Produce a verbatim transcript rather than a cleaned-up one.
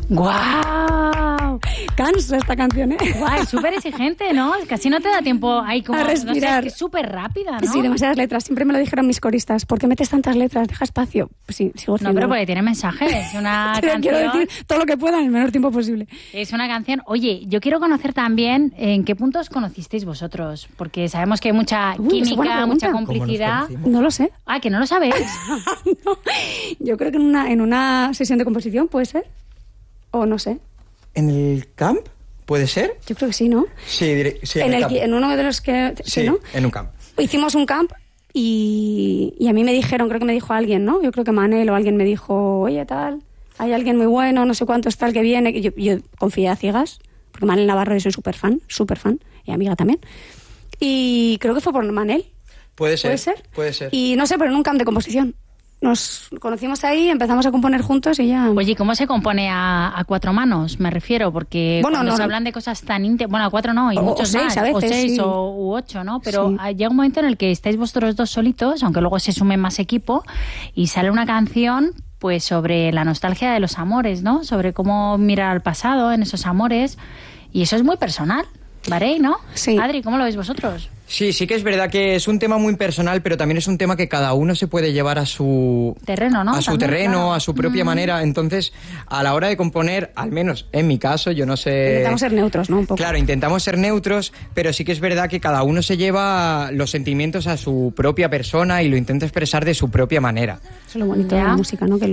¡Guau! Cansa esta canción, ¿eh? Guau, es súper exigente, ¿no? Casi no te da tiempo ahí como... A respirar. No sé, es que es súper rápida, ¿no? Sí, demasiadas letras. Siempre me lo dijeron mis coristas. ¿Por qué metes tantas letras? Deja espacio. Pues sí, sigo No, pero porque tiene mensajes. Una canción... Quiero decir todo lo que pueda en el menor tiempo posible. Es una canción... Oye, yo quiero conocer también en qué puntos conocisteis vosotros. Porque sabemos que hay mucha Uy, química, mucha complicidad. No lo sé. Ah, ¿que no lo sabéis? No. Yo creo que en una, en una sesión de composición, ¿puede ser? O no sé. ¿En el camp? ¿Puede ser? Yo creo que sí, ¿no? Sí, diré, sí en, en el, el, camp. en uno de los que... Sí, ¿sí, no? en un camp. Hicimos un camp y, y a mí me dijeron, creo que me dijo alguien, ¿no? Yo creo que Manel o alguien me dijo, oye, tal, hay alguien muy bueno, no sé cuánto está el que viene. Y yo, yo confié a ciegas, porque Manel Navarro yo soy súper fan, súper fan, y amiga también. Y creo que fue por Manel. Puede ser. ¿Puede ser? Puede ser. Y no sé, pero en un camp de composición. Nos conocimos ahí, empezamos a componer juntos y ya... Oye, ¿cómo se compone a, a cuatro manos? Me refiero, porque bueno, cuando no, se hablan de cosas tan íntimas... Bueno, a cuatro no, y o, muchos o seis, más. a veces, o seis sí. o u ocho, ¿no? Pero sí. llega un momento en el que estáis vosotros dos solitos, aunque luego se sume más equipo, y sale una canción pues sobre la nostalgia de los amores, ¿no? Sobre cómo mirar al pasado en esos amores. Y eso es muy personal, ¿vale? ¿No? Sí. Adri, ¿cómo lo veis vosotros? Sí, sí que es verdad que es un tema muy personal, pero también es un tema que cada uno se puede llevar a su terreno, ¿no? A su También, terreno, claro. a su propia Mm. manera. Entonces, a la hora de componer, al menos en mi caso, yo no sé... Intentamos ser neutros, ¿no? Un poco. Claro, intentamos ser neutros, pero sí que es verdad que cada uno se lleva los sentimientos a su propia persona y lo intenta expresar de su propia manera. Eso es lo bonito Ya. de la música, ¿no? Que